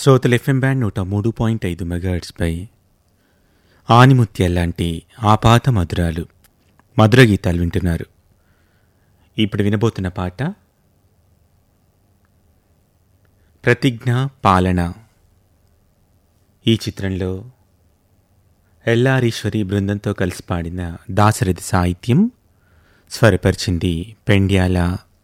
శ్రోతలు FM band 103.5 మెగాహెర్ట్జ్పై ఆనిముత్యాల్లాంటి ఆపాత మధురాలు మధుర గీతాలు వింటున్నారు. ఇప్పుడు వినబోతున్న పాట ప్రతిజ్ఞ పాలన. ఈ చిత్రంలో ఎల్లారీశ్వరి బృందంతో కలిసి పాడిన దాశరథి సాహిత్యం, స్వరపరిచింది పెండ్యాల